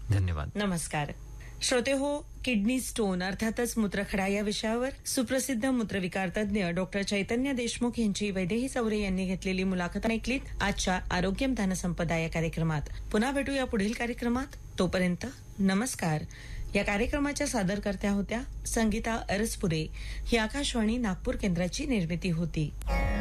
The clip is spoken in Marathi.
धन्यवाद. नमस्कार. श्रोते हो, किडनी स्टोन अर्थातच मूत्रखडा या विषयावर सुप्रसिद्ध मूत्रविकार तज्ञ डॉक्टर चैतन्य देशमुख यांची वैदेही चौरे यांनी घेतलेली मुलाखत ऐकलीत आजच्या आरोग्यम धनसंपदा या कार्यक्रमात. पुन्हा भेटूया पुढील कार्यक्रमात. तोपर्यंत नमस्कार. या कार्यक्रमाच्या सादरकर्त्या होत्या संगीता अरसपुरे. ही आकाशवाणी नागपूर केंद्राची निर्मिती होती.